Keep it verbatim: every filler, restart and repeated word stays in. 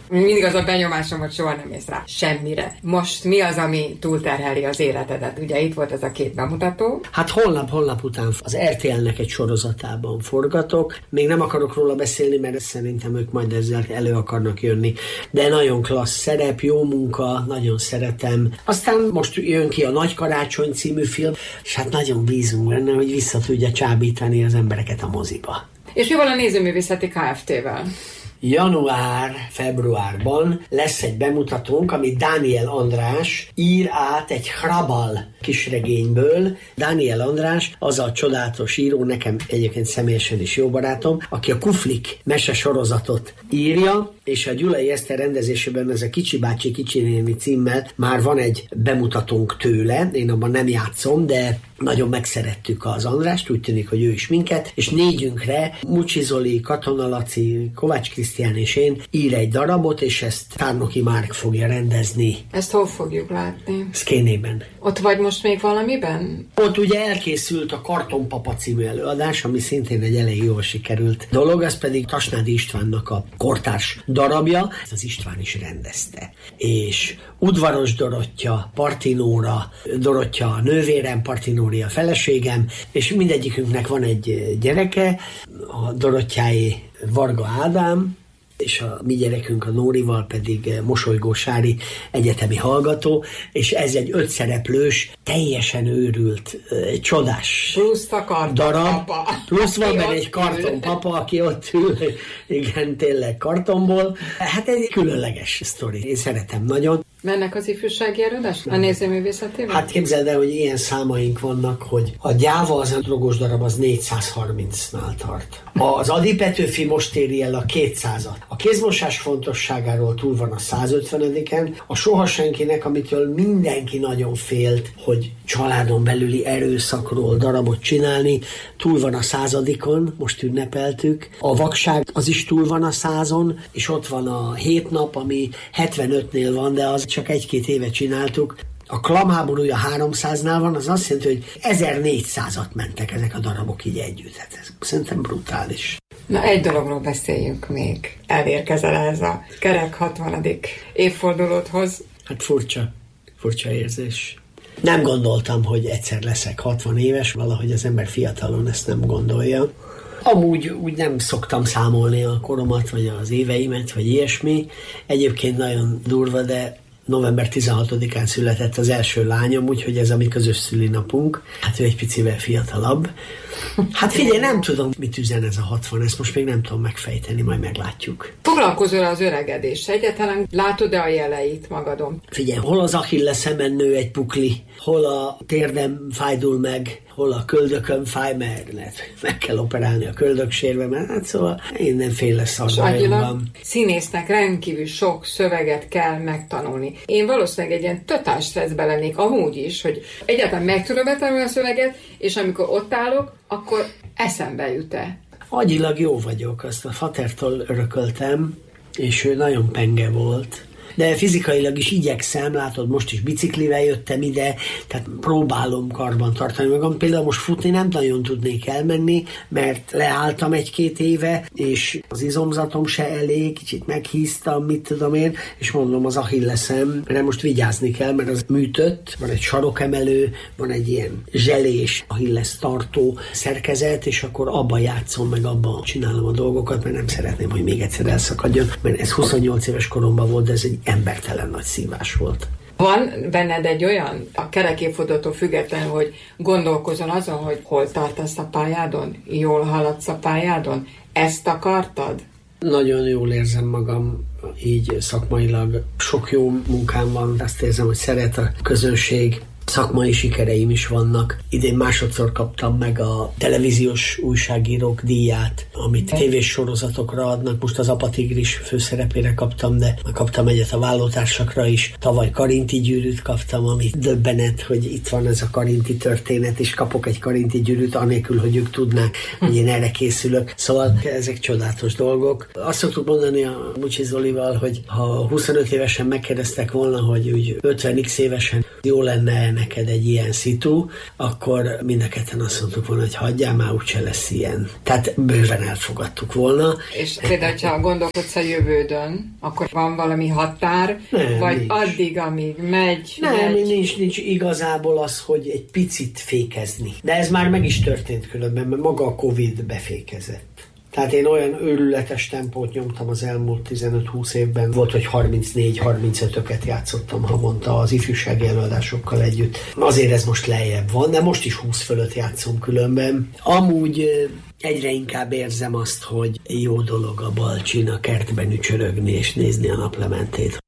Mindig az a benyomásom, hogy soha nem mész rá semmire. Most mi az, ami túlterheli az életedet? Ugye itt volt ez a két bemutató. Hát holnap, holnap után az er té el-nek egy sorozatában forgatok. Még nem akarok róla beszélni, mert szerintem ők majd ezzel elő akarnak jönni. De nagyon klassz szerep, jó munka, nagyon szeretem. Aztán most jön ki a Nagy Karácsony című film, és hát nagyon bízunk benne, hogy vissza tudja csábítani az embereket a moziba. És mi van a Nézőművészeti Kft-vel? Január-februárban lesz egy bemutatónk, amit Dániel András ír át egy Hrabal kisregényből. Dániel András az a csodálatos író, nekem egyébként személyesen is jó barátom, aki a Kuflik mese sorozatot írja, és a Gyulai Eszter rendezésében ez a Kicsi bácsi, Kicsi néni címmel már van egy bemutatónk tőle, én abban nem játszom, de nagyon megszerettük az Andrást, úgy tűnik, hogy ő is minket, és négyünkre Mucsi Zoli, Katona Laci, Kovács Krisztián és én ír egy darabot, és ezt Tárnoki Márk fogja rendezni. Ezt hol fogjuk látni? Szkénében. Ott vagy most még valamiben? Ott ugye elkészült a Kartonpapa című előadás, ami szintén egy elég jól sikerült dolog, ez pedig Tasnádi Istvánnak a kortárs darabja, ezt az István is rendezte. És Udvaros Dorottya, Partinóra, Dorottya a nővérem, Partinóri a feleségem, és mindegyikünknek van egy gyereke, a Dorottyáé Varga Ádám, és a mi gyerekünk a Nórival pedig Mosolygó Sári egyetemi hallgató, és ez egy ötszereplős, teljesen őrült, egy csodás plusz a darab. Papa. Plusz van benne egy kartonpapa, aki ott ül, igen, tényleg kartonból. Hát egy különleges sztori, én szeretem nagyon. Mennek az ifjúsági előadás a Nézőművészetében? Hát képzeld el, hogy ilyen számaink vannak, hogy a Gyáva, az a drogos darab, az négyszázharmincnál tart. Az Ady Petőfi most éri el a kétszázat. A kézmosás fontosságáról túl van a százötvenediken. A Soha senkinek, amitől mindenki nagyon félt, hogy családon belüli erőszakról darabot csinálni, túl van a századikon, most ünnepeltük. A Vakság az is túl van a százon, és ott van a Hét nap, ami hetvenötnél van, de az csak egy-két éve csináltuk. A Klamháborúja háromszáznál van, az azt jelenti, hogy ezernégyszázat mentek ezek a darabok így együtt. Hát ez szerintem brutális. Na, egy dologról beszéljünk még. Elérkezel ez a kerek hatvanadik évfordulódhoz. Hát furcsa, furcsa érzés. Nem gondoltam, hogy egyszer leszek hatvan éves, valahogy az ember fiatalon ezt nem gondolja. Amúgy úgy nem szoktam számolni a koromat, vagy az éveimet, vagy ilyesmi. Egyébként nagyon durva, de november tizenhatodikán született az első lányom, úgyhogy ez a mi közös szülinapunk. Hát ő egy picivel fiatalabb. Hát figyelj, nem tudom, mit üzen ez a hatvan, ezt most még nem tudom megfejteni, majd meglátjuk. Foglalkozol az öregedés, egyáltalán látod-e a jeleit magadon? Figyelj, hol az achilleszemen nő egy pukli, hol a térdem fájdul meg, hol a köldököm fáj, mert meg kell operálni a köldöksérvemet, hát szóval mindenféle szarvajom van. Színésznek rendkívül sok szöveget kell megtanulni. Én valószínűleg egy ilyen totál stresszbe lennék amúgy is, hogy egyáltalán meg tudom betanulni a szöveget, és amikor ott állok, akkor eszembe jut-e. Agyilag jó vagyok, azt a fatertól örököltem, és ő nagyon penge volt. De fizikailag is igyekszem, látod, most is biciklivel jöttem ide, tehát próbálom karban tartani magam. Például most futni nem nagyon tudnék elmenni, mert leálltam egy-két éve, és az izomzatom se elég, kicsit meghíztam, mit tudom én, és mondom az achilleszemre most vigyázni kell, mert az műtött, van egy sarokemelő, van egy ilyen zselés, achillesz tartó szerkezet, és akkor abban játszom, meg abban csinálom a dolgokat, mert nem szeretném, hogy még egyszer elszakadjon, mert ez huszonnyolc éves koromban volt, de ez egy embertelen nagy szívás volt. Van benned egy olyan, a kerekéfordulótól függetlenül, hogy gondolkozol azon, hogy hol tartasz a pályádon? Jól haladsz a pályádon? Ezt akartad? Nagyon jól érzem magam így szakmailag. Sok jó munkám van, azt érzem, hogy szeret a közönség. Szakmai sikereim is vannak. Idén másodszor kaptam meg a televíziós újságírók díját, amit tévés sorozatokra adnak. Most az Apa Tigris főszerepére kaptam, de kaptam egyet a Vállótársakra is. Tavaly Karinti gyűrűt kaptam, ami döbbenet, hogy itt van ez a Karinti történet, és kapok egy Karinti gyűrűt, anélkül, hogy ők tudnák, hogy én erre készülök. Szóval ezek csodálatos dolgok. Azt szoktuk mondani a Mucsi Zolival, hogy ha huszonöt évesen megkérdeztek volna, hogy úgy ötven x évesen jó lenne neked egy ilyen szitu, akkor mind a ketten azt mondtuk volna, hogy hagyjál, már úgyse lesz ilyen. Tehát bőven elfogadtuk volna. És például, ha gondolkodsz a jövődön, akkor van valami határ, nem, vagy nincs. addig, amíg megy, Nem, megy. nincs, nincs igazából az, hogy egy picit fékezni. De ez már meg is történt különben, mert maga a Covid befékezett. Tehát én olyan őrületes tempót nyomtam az elmúlt tizenöt-húsz évben. Volt, hogy harmincnégy-harmincötöket játszottam havonta az ifjúsági előadásokkal együtt. Azért ez most lejjebb van, de most is húsz fölött játszom különben. Amúgy egyre inkább érzem azt, hogy jó dolog a balcsin a kertben ücsörögni és nézni a naplementét.